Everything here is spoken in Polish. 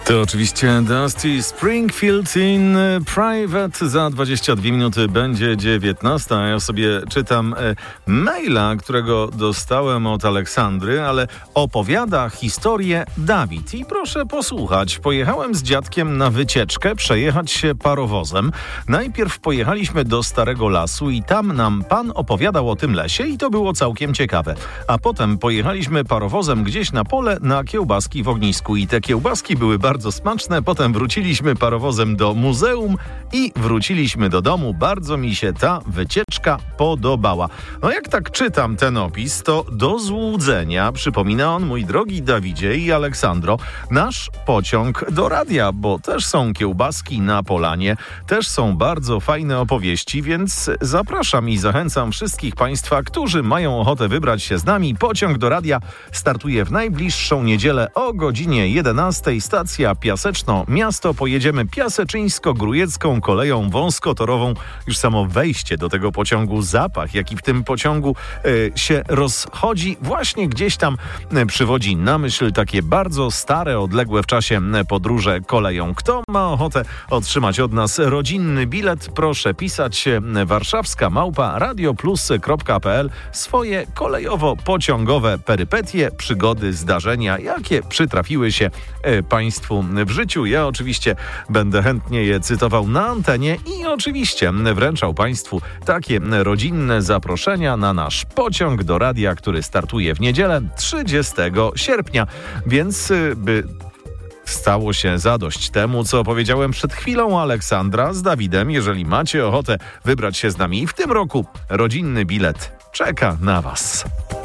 To oczywiście Dusty Springfield in Private. Za 22 minuty będzie 19. Ja sobie czytam maila, którego dostałem od Aleksandry, ale opowiada historię Dawid. I proszę posłuchać. Pojechałem z dziadkiem na wycieczkę, przejechać się parowozem. Najpierw pojechaliśmy do Starego Lasu i tam nam pan opowiadał o tym lesie i to było całkiem ciekawe. A potem pojechaliśmy parowozem gdzieś na pole na kiełbaski w ognisku i te kiełbaski były bardzo smaczne. Potem wróciliśmy parowozem do muzeum i wróciliśmy do domu. Bardzo mi się ta wycieczka podobała. No jak tak czytam ten opis, to do złudzenia przypomina on, mój drogi Dawidzie i Aleksandro, nasz pociąg do radia, bo też są kiełbaski na polanie, też są bardzo fajne opowieści, więc zapraszam i zachęcam wszystkich Państwa, którzy mają ochotę wybrać się z nami. Pociąg do radia startuje w najbliższą niedzielę o godzinie 11. Stacja Piaseczno Miasto. Pojedziemy piaseczyńsko-grujecką koleją wąskotorową. Już samo wejście do tego pociągu, zapach, jaki w tym pociągu się rozchodzi, właśnie gdzieś tam przywodzi na myśl takie bardzo stare, odległe w czasie podróże koleją. Kto ma ochotę otrzymać od nas rodzinny bilet, proszę pisać warszawska@radioplus.pl swoje kolejowo-pociągowe perypetie, przygody, zdarzenia, jakie przytrafiły się Państwu w życiu. Ja oczywiście będę chętnie je cytował na antenie i oczywiście wręczał Państwu takie rodzinne zaproszenia na nasz pociąg do radia, który startuje w niedzielę 30 sierpnia. Więc by stało się zadość temu, co powiedziałem przed chwilą, Aleksandra z Dawidem, jeżeli macie ochotę wybrać się z nami w tym roku, rodzinny bilet czeka na Was.